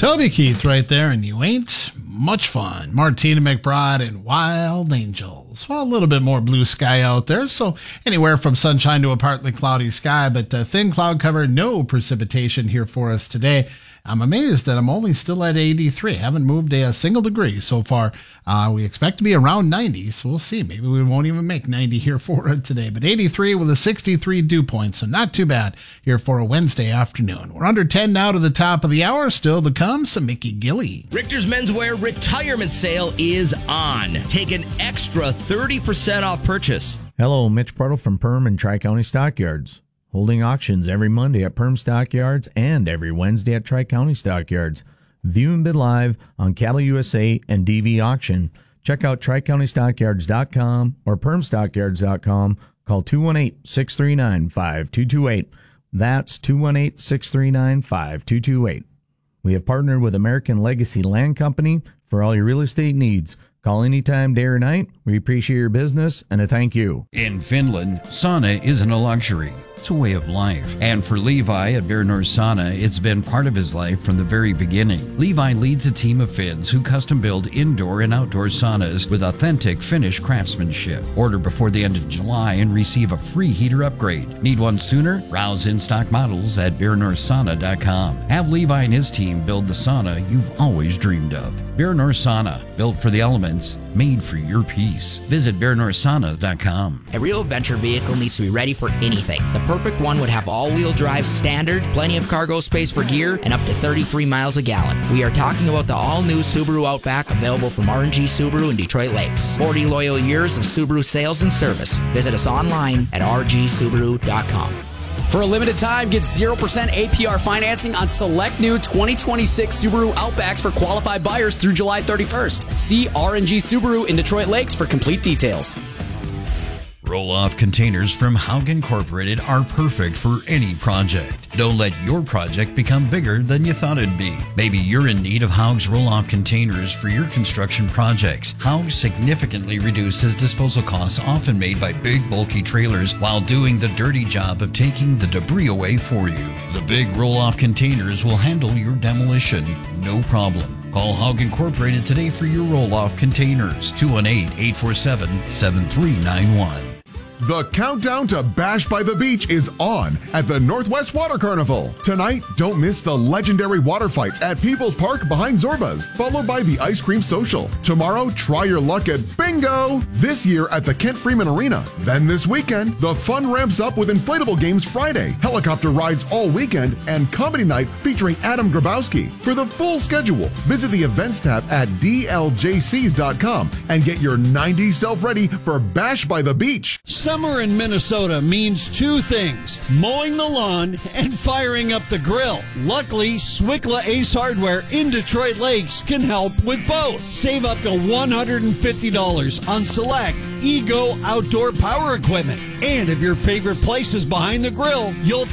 Toby Keith right there, and You Ain't Much Fun. Martina McBride and Wild Angels. Well, a little bit more blue sky out there, so anywhere from sunshine to a partly cloudy sky, but thin cloud cover, no precipitation here for us today. I'm amazed that I'm only still at 83. Haven't moved a single degree so far. We expect to be around 90, so we'll see. Maybe we won't even make 90 here for it today. But 83 with a 63 dew point, so not too bad here for a Wednesday afternoon. We're under 10 now to the top of the hour. Still to come, some Mickey Gilly. Richter's Menswear retirement sale is on. Take an extra 30% off purchase. Hello, Mitch Pruddle from Perm and Tri-County Stockyards. Holding auctions every Monday at Perm Stockyards and every Wednesday at Tri-County Stockyards. View and bid live on Cattle USA and DV Auction. Check out TriCountyStockyards.com or PermStockyards.com. Call 218-639-5228. That's 218-639-5228. We have partnered with American Legacy Land Company for all your real estate needs. Call anytime, day or night. We appreciate your business and a thank you. In Finland, sauna isn't a luxury. It's a way of life. And for Levi at Bear North Sauna, it's been part of his life from the very beginning. Levi leads a team of Finns who custom build indoor and outdoor saunas with authentic Finnish craftsmanship. Order before the end of July and receive a free heater upgrade. Need one sooner? Browse in-stock models at BearNorthSauna.com. Have Levi and his team build the sauna you've always dreamed of. Bear North Sauna, built for the elements, made for your peace. Visit BearNorthSauna.com. A real adventure vehicle needs to be ready for anything. The perfect one would have all-wheel drive standard, plenty of cargo space for gear, and up to 33 miles a gallon. We are talking about the all-new Subaru Outback, available from R&G Subaru in Detroit Lakes. 40 loyal years of Subaru sales and service. Visit us online at rgsubaru.com. For a limited time, get 0% APR financing on select new 2026 Subaru Outbacks for qualified buyers through July 31st. See R&G Subaru in Detroit Lakes for complete details. Roll-off containers from Haug Incorporated are perfect for any project. Don't let your project become bigger than you thought it'd be. Maybe you're in need of Haug's roll-off containers for your construction projects. Haug significantly reduces disposal costs often made by big, bulky trailers while doing the dirty job of taking the debris away for you. The big roll-off containers will handle your demolition, no problem. Call Haug Incorporated today for your roll-off containers. 218-847-7391. The countdown to Bash by the Beach is on at the Northwest Water Carnival. Tonight, don't miss the legendary water fights at People's Park behind Zorba's, followed by the Ice Cream Social. Tomorrow, try your luck at Bingo! This year at the Kent Freeman Arena. Then this weekend, the fun ramps up with inflatable games Friday, helicopter rides all weekend, and comedy night featuring Adam Grabowski. For the full schedule, visit the events tab at dljcs.com and get your 90s self ready for Bash by the Beach. Summer in Minnesota means two things: mowing the lawn and firing up the grill. Luckily, Swickla Ace Hardware in Detroit Lakes can help with both. Save up to $150 on select Ego outdoor power equipment. And if your favorite place is behind the grill, you'll